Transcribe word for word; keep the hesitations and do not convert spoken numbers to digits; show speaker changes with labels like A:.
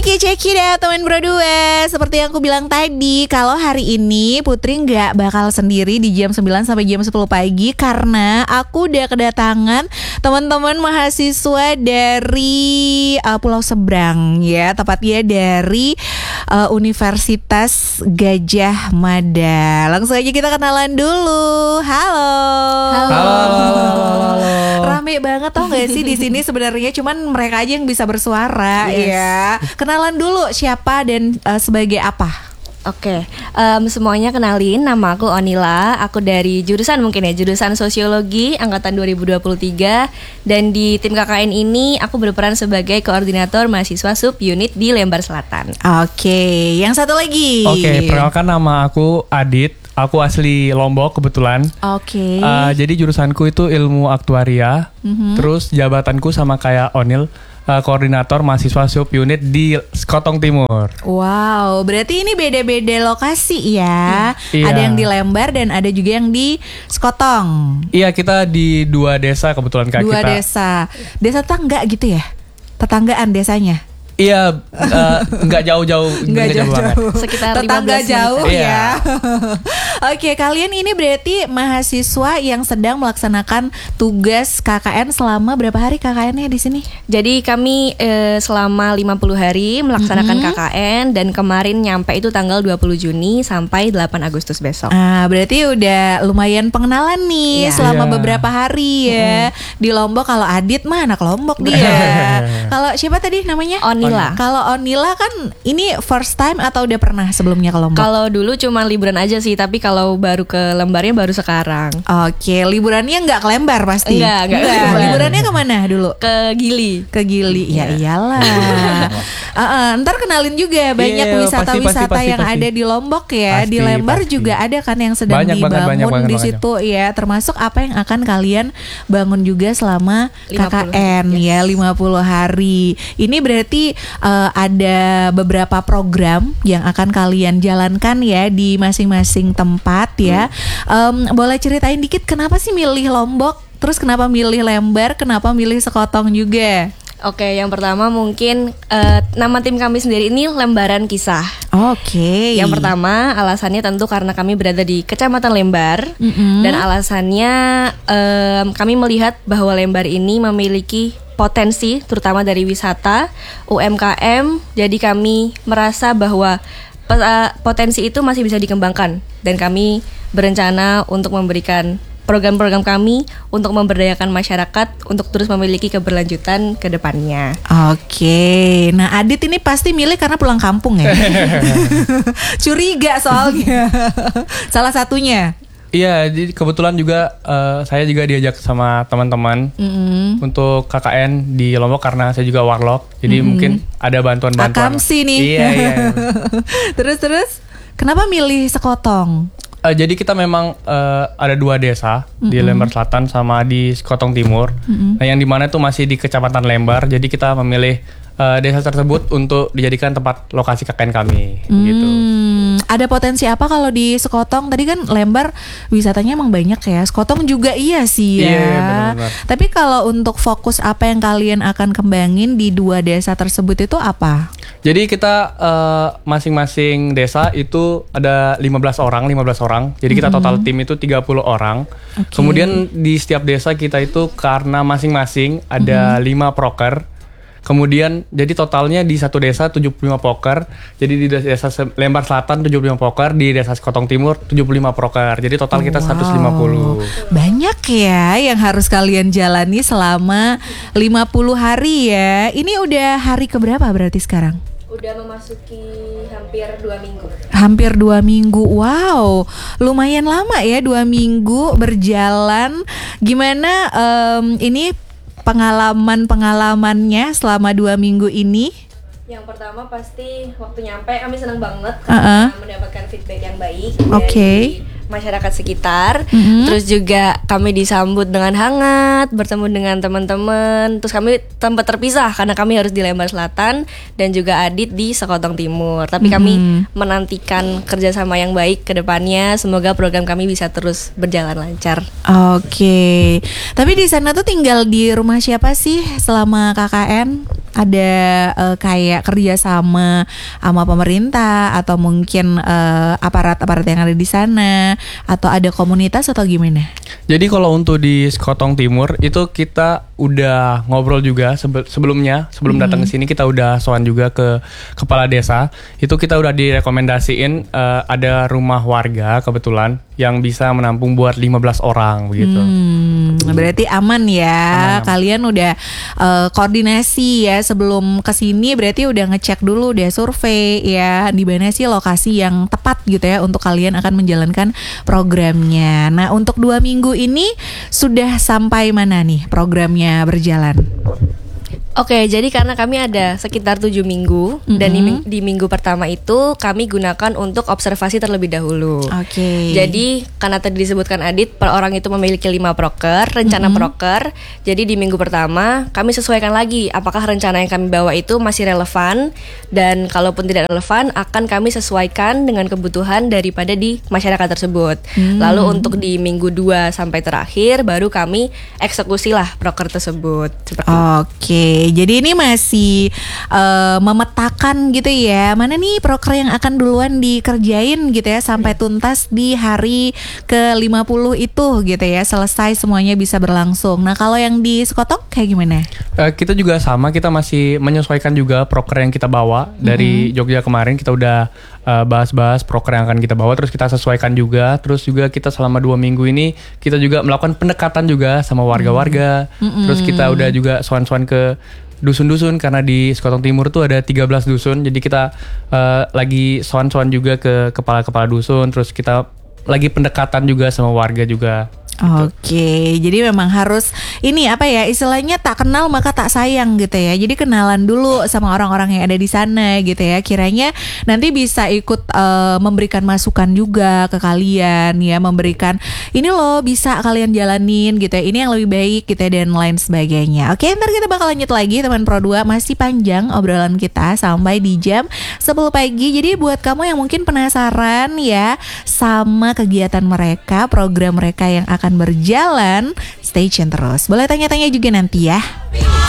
A: Oke, check it out teman Bro dua. Seperti yang aku bilang tadi, kalau hari ini Putri nggak bakal sendiri di jam sembilan sampai jam sepuluh pagi, karena aku udah kedatangan teman-teman mahasiswa dari uh, Pulau Seberang ya, tepatnya dari uh, Universitas Gadjah Mada. Langsung aja kita kenalan dulu. Halo.
B: Halo. Halo. Halo. Halo.
A: Rame banget tau gak sih di sini sebenarnya, cuman mereka aja yang bisa bersuara. Yes. Ya. Kenalan dulu siapa dan uh, sebagai apa?
B: Oke, um, semuanya kenalin, nama aku Onila. Aku dari jurusan mungkin ya, jurusan Sosiologi angkatan dua ribu dua puluh tiga. Dan di tim K K N ini aku berperan sebagai koordinator mahasiswa sub unit di Lembar Selatan.
A: Oke, yang satu lagi.
C: Oke, perkenalkan nama aku Adit. Aku asli Lombok kebetulan.
A: Oke.
C: Uh, jadi jurusanku itu ilmu aktuaria. Mm-hmm. Terus jabatanku sama kayak Onil, uh, koordinator mahasiswa sub unit di Sekotong Timur.
A: Wow, berarti ini beda-beda lokasi ya.
C: Iya.
A: Ada yang di Lembar dan ada juga yang di Sekotong.
C: Iya, kita di dua desa kebetulan Kak.
A: Dua
C: kita.
A: desa. Desa tetangga gitu ya? Tetanggaan desanya?
C: Iya, uh, nggak jauh-jauh,
A: nggak jauh-jauh,
B: sekitar
A: tetangga jauh
B: menit.
A: ya. Oke, kalian ini berarti mahasiswa yang sedang melaksanakan tugas K K N selama berapa hari K K N-nya di sini?
B: Jadi kami eh, selama lima puluh hari melaksanakan
A: Mm-hmm.
B: K K N dan kemarin nyampe itu tanggal dua puluh Juni sampai delapan Agustus besok.
A: Ah, berarti udah lumayan pengenalan nih
B: yeah.
A: selama
C: yeah.
A: beberapa hari ya. Mm-hmm. Di Lombok. Kalau Adit mah anak Lombok dia. Kalau siapa tadi namanya?
B: Onila.
A: Kalau Onila kan ini first time atau udah pernah sebelumnya ke Lombok?
B: Kalau dulu cuma liburan aja sih, tapi kalau baru ke Lembarnya baru sekarang.
A: Oke, liburannya nggak ke Lembar pasti?
B: Enggak, enggak.
A: enggak. Liburannya kemana dulu?
B: Ke Gili.
A: Ke Gili, ya iyalah. uh, uh, ntar kenalin juga banyak
C: yeah,
A: wisata-wisata
C: pasti, pasti,
A: yang
C: pasti.
A: ada di Lombok ya.
C: Pasti,
A: di Lembar
C: pasti.
A: juga ada kan yang sedang
C: banyak
A: dibangun
C: banget, banyak banget,
A: di
C: banyak.
A: situ ya. Termasuk apa yang akan kalian bangun juga selama K K N
B: yes.
A: ya lima puluh hari. Ini berarti uh, ada beberapa program yang akan kalian jalankan ya di masing-masing tempat ya. Hmm. Um, boleh ceritain dikit kenapa sih milih Lombok? Terus kenapa milih Lembar? Kenapa milih Sekotong juga?
B: Oke, yang pertama mungkin uh, nama tim kami sendiri ini Lembaran Kisah.
A: Oke.
B: Yang pertama alasannya tentu karena kami berada di Kecamatan Lembar.
A: Mm-hmm.
B: Dan alasannya um, kami melihat bahwa Lembar ini memiliki potensi terutama dari wisata, U M K M. Jadi kami merasa bahwa potensi itu masih bisa dikembangkan dan kami berencana untuk memberikan program-program kami untuk memberdayakan masyarakat untuk terus memiliki keberlanjutan ke depannya.
A: Oke, nah Adit ini pasti milih karena pulang kampung ya. Curiga soalnya. Salah satunya.
C: Iya, jadi kebetulan juga uh, saya juga diajak sama teman-teman mm-hmm. untuk K K N di Lombok karena saya juga warlock. Jadi mm-hmm. mungkin ada bantuan-bantuan.
A: Akamsi nih.
C: Iya, iya.
A: Terus-terus, kenapa milih Sekotong?
C: Uh, jadi kita memang uh, ada dua desa mm-hmm. di Lembar Selatan sama di Sekotong Timur. Mm-hmm. Nah, yang dimana itu masih di Kecamatan Lembar. Jadi kita memilih uh, desa tersebut untuk dijadikan tempat lokasi K K N kami. Mm. Gitu.
A: Ada potensi apa kalau di Sekotong? Tadi kan Lembar wisatanya emang banyak ya. Sekotong juga iya sih ya.
C: Iya, benar-benar.
A: Tapi kalau untuk fokus apa yang kalian akan kembangin di dua desa tersebut itu apa?
C: Jadi kita uh, masing-masing desa itu ada lima belas orang, lima belas orang. Jadi kita total tim itu tiga puluh orang. Okay. Kemudian di setiap desa kita itu karena masing-masing ada mm-hmm. lima proker. Kemudian jadi totalnya di satu desa tujuh puluh lima proker. Jadi di desa Lembar Selatan tujuh puluh lima proker, di desa Sekotong Timur tujuh puluh lima proker. Jadi total kita wow. seratus lima puluh.
A: Banyak ya yang harus kalian jalani selama lima puluh hari ya. Ini udah hari keberapa berarti sekarang?
B: Udah memasuki hampir dua minggu.
A: Hampir dua minggu, wow, lumayan lama ya dua minggu berjalan. Gimana um, ini pengalaman-pengalamannya selama dua minggu ini?
B: Yang pertama pasti waktu nyampe kami senang banget
A: uh-uh.
B: karena mendapatkan feedback yang baik
A: okay.
B: dari masyarakat sekitar.
A: Mm-hmm.
B: Terus juga kami disambut dengan hangat, bertemu dengan teman-teman. Terus kami tempat terpisah karena kami harus di Lembar Selatan dan juga Adit di Sekotong Timur. Tapi mm-hmm. kami menantikan kerjasama yang baik ke depannya. Semoga program kami bisa terus berjalan lancar.
A: Oke. Okay. Tapi di sana tuh tinggal di rumah siapa sih selama K K N? ada uh, kayak kerjasama sama pemerintah atau mungkin uh, aparat-aparat yang ada di sana, atau ada komunitas atau gimana?
C: Jadi kalau untuk di Sekotong Timur itu kita udah ngobrol juga sebe- sebelumnya sebelum hmm. datang ke sini kita udah sowan juga ke kepala desa. Itu kita udah direkomendasiin uh, ada rumah warga kebetulan yang bisa menampung buat lima belas orang begitu.
A: Hmm, berarti aman ya. Aman, kalian udah uh, koordinasi ya sebelum kesini, berarti udah ngecek dulu, udah survei ya di mana sih lokasi yang tepat gitu ya untuk kalian akan menjalankan programnya. Nah, untuk dua minggu ini sudah sampai mana nih programnya berjalan?
B: Oke, jadi karena kami ada sekitar tujuh minggu mm-hmm. dan di, di minggu pertama itu kami gunakan untuk observasi terlebih dahulu.
A: Oke.
B: Jadi karena tadi disebutkan Adit, per orang itu memiliki lima proker, rencana mm-hmm. proker. Jadi di minggu pertama kami sesuaikan lagi apakah rencana yang kami bawa itu masih relevan, dan kalaupun tidak relevan akan kami sesuaikan dengan kebutuhan daripada di masyarakat tersebut. Mm. Lalu untuk di minggu dua sampai terakhir baru kami eksekusilah proker tersebut. Seperti
A: Oke. Jadi ini masih uh, memetakan gitu ya, mana nih proker yang akan duluan dikerjain gitu ya sampai tuntas di hari ke lima puluh itu gitu ya, selesai semuanya bisa berlangsung. Nah, kalau yang di Sekotong kayak gimana?
C: Uh, kita juga sama, kita masih menyesuaikan juga proker yang kita bawa dari mm-hmm. Jogja kemarin. Kita udah uh, bahas-bahas proker yang akan kita bawa, terus kita sesuaikan juga. Terus juga kita selama dua minggu ini kita juga melakukan pendekatan juga sama warga-warga. Mm-hmm. Terus kita udah juga soan-soan ke dusun-dusun, karena di Sekotong Timur tuh ada tiga belas dusun. Jadi kita uh, lagi soan-soan juga ke kepala-kepala dusun. Terus kita lagi pendekatan juga sama warga juga.
A: Oke, jadi memang harus ini apa ya, istilahnya tak kenal maka tak sayang gitu ya. Jadi kenalan dulu sama orang-orang yang ada di sana gitu ya. Kiranya nanti bisa ikut uh, memberikan masukan juga ke kalian ya, memberikan ini loh bisa kalian jalanin gitu ya, ini yang lebih baik gitu ya, dan lain sebagainya. Oke, ntar kita bakal lanjut lagi teman Pro dua, masih panjang obrolan kita sampai di jam sepuluh pagi. Jadi buat kamu yang mungkin penasaran ya sama kegiatan mereka, program mereka yang akan berjalan, stay tune terus. Boleh tanya-tanya juga nanti ya.